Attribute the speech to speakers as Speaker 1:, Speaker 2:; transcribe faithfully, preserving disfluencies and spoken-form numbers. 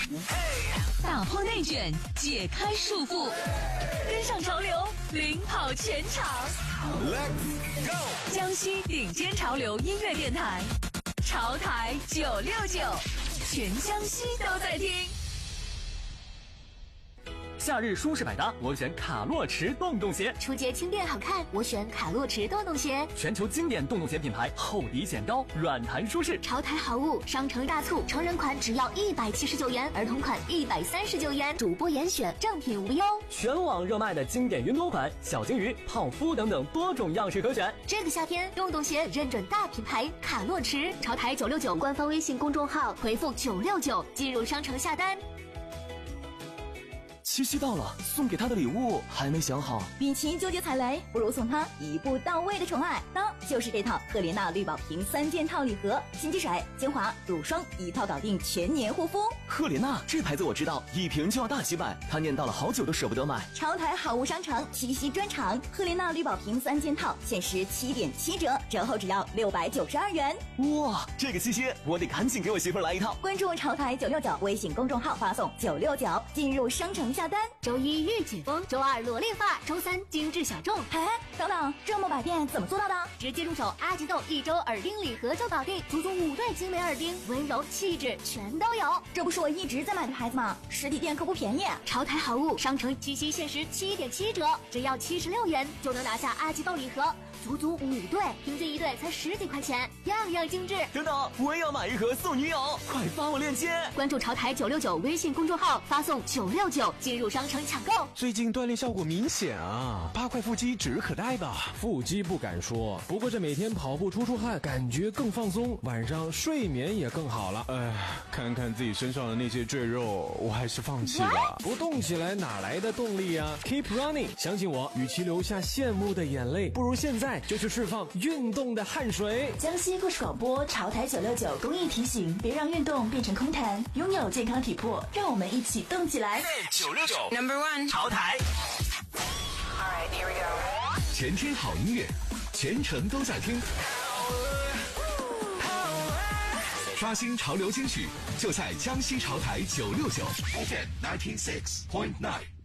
Speaker 1: 打破内卷，解开束缚，跟上潮流，领跑全场。Let's go！ 江西顶尖潮流音乐电台，潮台九六九，全江西都在听。
Speaker 2: 夏日舒适百搭，我选卡洛驰洞洞鞋；
Speaker 3: 出街轻便好看，我选卡洛驰洞洞鞋。
Speaker 2: 全球经典洞洞鞋品牌，厚底显高，软弹舒适。
Speaker 3: 潮台好物，商城大促，成人款只要一百七十九元，儿童款一百三十九元，主播严选，正品无忧。
Speaker 2: 全网热卖的经典云朵款、小金鱼、泡芙等等多种样式可选。
Speaker 3: 这个夏天，洞洞鞋认准大品牌卡洛驰。潮台九六九官方微信公众号回复九六九进入商城下单。
Speaker 4: 七夕到了，送给他的礼物还没想好。
Speaker 5: 与其纠结踩雷，不如送他一步到位的宠爱。当就是这套赫莲娜绿宝瓶三件套礼盒，心机水、精华、乳霜一套搞定全年护肤。
Speaker 4: 赫莲娜这牌子我知道，一瓶就要大几百，他念叨了好久都舍不得买。
Speaker 5: 潮台好物商城七夕专场，赫莲娜绿宝瓶三件套限时七点七折，折后只要六百九十二元。
Speaker 4: 哇，这个七夕我得赶紧给我媳妇来一套。
Speaker 5: 关注潮台九六九微信公众号，发送九六九进入商城下单。
Speaker 3: 周一御姐风，周二裸恋发，周三精致小众。
Speaker 5: 哎，等等，这么百变怎么做到的？
Speaker 3: 直接入手阿吉豆一周耳钉礼盒就搞定，足足五对精美耳钉，温柔气质全都有。
Speaker 5: 这不是我一直在买的牌子吗？实体店可不便宜。
Speaker 3: 潮台好物商城七夕限时七点七折，只要七十六元就能拿下阿吉豆礼盒，足足五对，平均一对才十几块钱，样样精致。
Speaker 4: 等等，我也要买一盒送女友，快发我链接。
Speaker 3: 关注潮台九六九微信公众号，发送九六九进入商城抢购。
Speaker 6: 最近锻炼效果明显啊，八块腹肌指日可待吧？
Speaker 7: 腹肌不敢说，不过这每天跑步出出汗，感觉更放松，晚上睡眠也更好了。
Speaker 6: 哎，看看自己身上的那些赘肉，我还是放弃了。
Speaker 7: 不动起来哪来的动力啊 ？Keep running， 相信我，与其留下羡慕的眼泪，不如现在就去释放运动的汗水。
Speaker 8: 江西故事广播潮台九六九公益提醒：别让运动变成空谈，拥有健康体魄，让我们一起动起来。
Speaker 9: 九六九 Number One 潮台。Alright, here we go.
Speaker 10: 全天好音乐，全程都在听。刷新潮流金曲，就在江西潮台九六九 F M ninety six point nine。